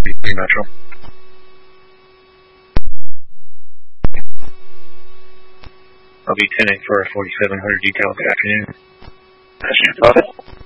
DC Metro. I'll be 10-8 for a 4700 decal. Good afternoon.